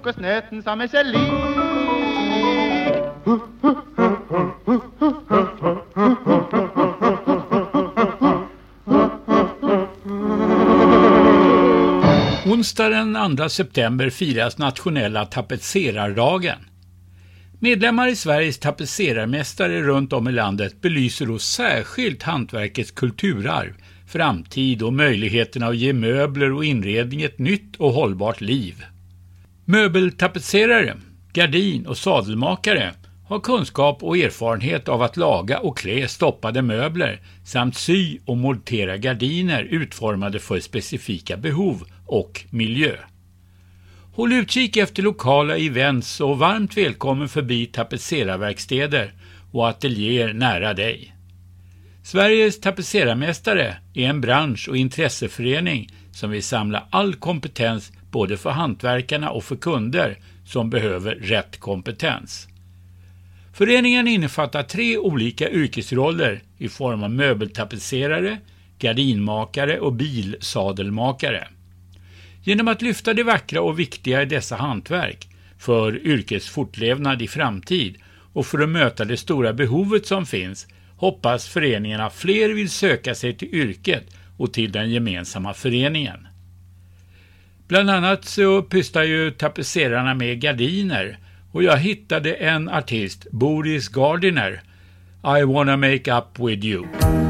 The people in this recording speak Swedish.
kokosnöten som är så lik. Onsdag den 2 september firas nationella tapetserardagen. Medlemmar i Sveriges tapetserarmästare runt om i landet belyser då särskilt hantverkets kulturarv, framtid och möjligheterna att ge möbler och inredning ett nytt och hållbart liv. Möbeltapetserare, gardin- och sadelmakare har kunskap och erfarenhet av att laga och klä stoppade möbler samt sy och montera gardiner utformade för specifika behov och miljö. Håll utkik efter lokala events och varmt välkommen förbi tapetserarverkstäder och ateljéer nära dig. Sveriges tapetserarmästare är en bransch- och intresseförening som vill samla all kompetens både för hantverkarna och för kunder som behöver rätt kompetens. Föreningen innefattar 3 olika yrkesroller i form av möbeltapetserare, gardinmakare och bilsadelmakare. Genom att lyfta det vackra och viktiga i dessa hantverk för yrkesfortlevnad i framtid och för att möta det stora behovet som finns hoppas föreningarna fler vill söka sig till yrket och till den gemensamma föreningen. Bland annat så pysslar ju tapetserarna med gardiner och jag hittade en artist, Boris Gardiner, I wanna make up with you.